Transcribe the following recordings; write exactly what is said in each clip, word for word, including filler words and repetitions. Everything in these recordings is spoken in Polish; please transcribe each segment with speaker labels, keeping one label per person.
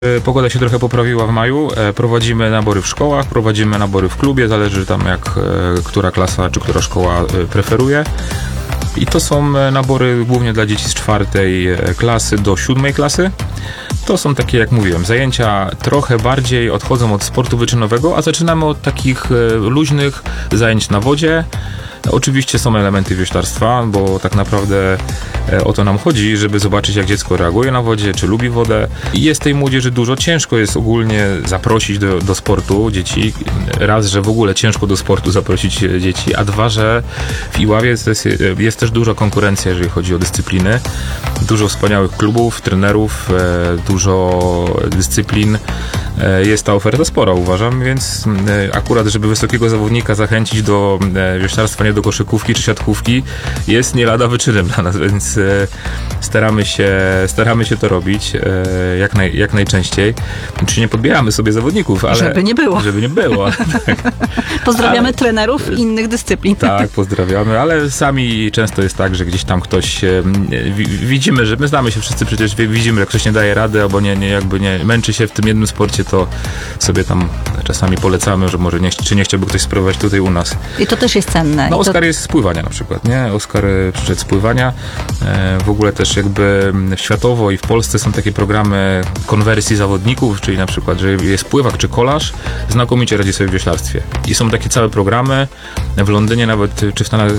Speaker 1: Pogoda się trochę poprawiła w maju. Prowadzimy nabory w szkołach, prowadzimy nabory w klubie, zależy tam jak która klasa czy która szkoła preferuje. I to są nabory głównie dla dzieci z czwartej klasy do siódmej klasy. To są takie, jak mówiłem, zajęcia trochę bardziej odchodzą od sportu wyczynowego, a zaczynamy od takich luźnych zajęć na wodzie. Oczywiście są elementy wioślarstwa, bo tak naprawdę o to nam chodzi, żeby zobaczyć, jak dziecko reaguje na wodzie, czy lubi wodę. I jest tej młodzieży dużo. Ciężko jest ogólnie zaprosić do, do sportu dzieci. Raz, że w ogóle ciężko do sportu zaprosić dzieci, a dwa, że w Iławie jest, jest też duża konkurencja, jeżeli chodzi o dyscypliny. Dużo wspaniałych klubów, trenerów, dużo dyscyplin. Jest ta oferta spora, uważam, więc akurat, żeby wysokiego zawodnika zachęcić do wioślarstwa, nie do koszykówki czy siatkówki, jest nie lada wyczynem dla nas, więc staramy się, staramy się to robić jak, naj, jak najczęściej. Czy nie podbieramy sobie zawodników, ale...
Speaker 2: Żeby nie było.
Speaker 1: Żeby nie było. Tak.
Speaker 2: Pozdrawiamy
Speaker 1: ale,
Speaker 2: trenerów innych dyscyplin.
Speaker 1: Tak, pozdrawiamy, ale sami często jest tak, że gdzieś tam ktoś widzimy, że my znamy się wszyscy, przecież widzimy, jak ktoś nie daje rady, albo nie, nie, jakby nie męczy się w tym jednym sporcie, to sobie tam czasami polecamy, że może nie, czy nie chciałby ktoś spróbować tutaj u nas.
Speaker 2: I to też jest cenne.
Speaker 1: No Oskar
Speaker 2: to...
Speaker 1: jest z pływania na przykład, nie? Oskar przyszedł z pływania. W ogóle też jakby światowo i w Polsce są takie programy konwersji zawodników, czyli na przykład, że jest pływak czy kolarz, znakomicie radzi sobie w wioślarstwie. I są takie całe programy. W Londynie nawet, czy w Stanach,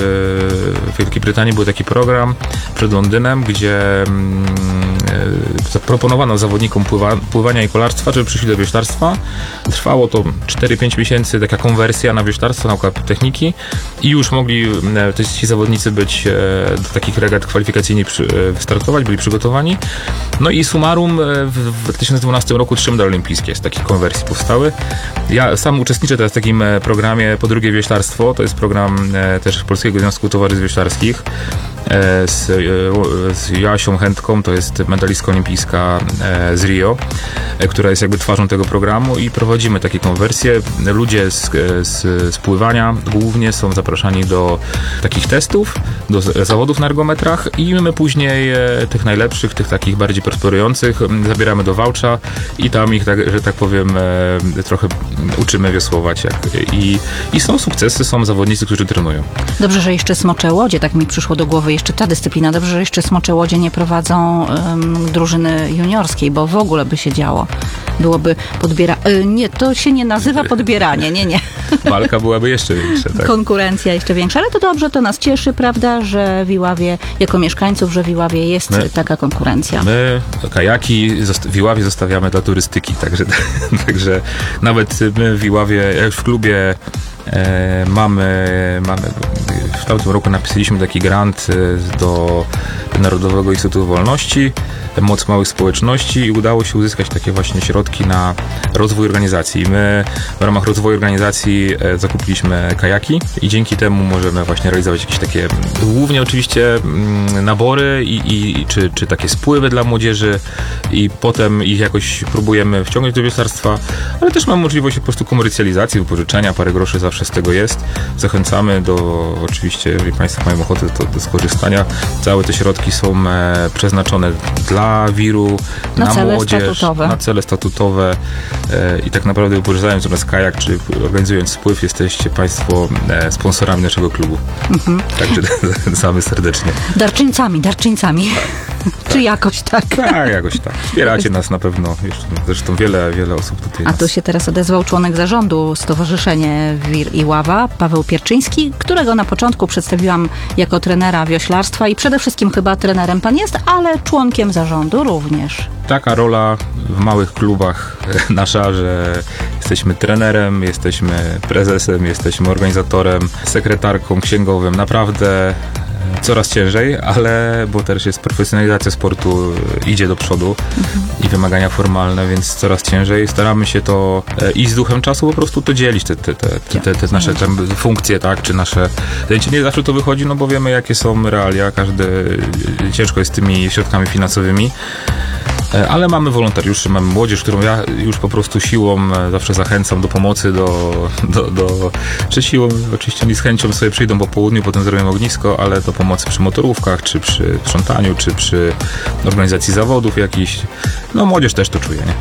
Speaker 1: w Wielkiej Brytanii był taki program przed Londynem, gdzie zaproponowano zawodnikom pływa, pływania i kolarstwa, żeby przyszli do wioślarstwa. Trwało to cztery pięć miesięcy, taka konwersja na wioślarstwo, nauka techniki i już mogli ci zawodnicy być do takich regat kwalifikacyjnych wystartować, byli przygotowani. No i summarum w dwa tysiące dwunastym roku trzy medale olimpijskie z takich konwersji powstały. Ja sam uczestniczę teraz w takim programie Po drugie wioślarstwo, to jest program też Polskiego Związku Towarzystw Wioślarskich z, z Joasią Chętką, to jest medalistka olimpijska z Rio, która jest jakby twarzą tego programu i prowadzimy takie konwersje. Ludzie z, z, z pływania głównie są zapraszani do takich testów, do zawodów na ergometrach i my później tych najlepszych, tych takich bardziej prosperujących zabieramy do Wałcza i tam ich, tak, że tak powiem, trochę uczymy wiosłować. Jak, i, I są sukcesy, są zawodnicy, którzy trenują.
Speaker 2: Dobrze, że jeszcze Smocze Łodzie, tak mi przyszło do głowy, jeszcze ta dyscyplina. Dobrze, że jeszcze Smocze Łodzie nie prowadzą um, drużyny juniorskiej, bo w ogóle by się działo. Byłoby podbiera... Nie, to się nie nazywa podbieranie, nie, nie.
Speaker 1: Walka byłaby jeszcze większa, tak?
Speaker 2: Konkurencja jeszcze większa, ale to dobrze, to nas cieszy, prawda, że w Iławie, jako mieszkańców, że w Iławie jest my, taka konkurencja.
Speaker 1: My kajaki w Iławie zostawiamy dla turystyki, także, także nawet my w Iławie, jak w klubie e, mamy, mamy, w tamtym roku napisaliśmy taki grant do Narodowego Instytutu Wolności, Moc Małych Społeczności i udało się uzyskać takie właśnie środki na rozwój organizacji. My w ramach rozwoju organizacji zakupiliśmy kajaki i dzięki temu możemy właśnie realizować jakieś takie, głównie oczywiście nabory i, i czy, czy takie spływy dla młodzieży i potem ich jakoś próbujemy wciągnąć do wioślarstwa, ale też mamy możliwość po prostu komercjalizacji, wypożyczenia, parę groszy zawsze z tego jest. Zachęcamy do, oczywiście, jeżeli Państwo mają ochotę, to do skorzystania. Całe te środki są e, przeznaczone dla wiru, na, na cele młodzież, statutowe. na cele statutowe e, i tak naprawdę wypożyczając u nas kajak, czy organizując spływ, jesteście Państwo e, sponsorami naszego klubu. Mhm. Także zachęcamy serdecznie.
Speaker 2: Darczyńcami, darczyńcami. Tak. Czy jakoś tak?
Speaker 1: Tak, jakoś tak. Wspieracie jakoś... nas na pewno. Zresztą wiele, wiele osób tutaj
Speaker 2: A
Speaker 1: nas...
Speaker 2: tu się teraz odezwał członek zarządu Stowarzyszenie Wir Iława, Paweł Pierczyński, którego na początku przedstawiłam jako trenera wioślarstwa i przede wszystkim chyba trenerem pan jest, ale członkiem zarządu również.
Speaker 1: Taka rola w małych klubach nasza, że jesteśmy trenerem, jesteśmy prezesem, jesteśmy organizatorem, sekretarką, księgowym. Naprawdę coraz ciężej, ale bo też jest profesjonalizacja sportu, idzie do przodu mhm. i wymagania formalne, więc coraz ciężej. Staramy się to i z duchem czasu po prostu to dzielić, te, te, te, te, te, te nasze tam funkcje, tak, czy nasze zajęcie. Nie zawsze to wychodzi, no bo wiemy, jakie są realia, każdy ciężko jest z tymi środkami finansowymi. E, Ale mamy wolontariuszy, mamy młodzież, którą ja już po prostu siłą e, zawsze zachęcam do pomocy, do, do, do czy siłą, oczywiście oni z chęcią sobie przyjdą po południu, potem zrobią ognisko, ale do pomocy przy motorówkach, czy przy sprzątaniu, czy przy organizacji zawodów jakichś. No młodzież też to czuje, nie?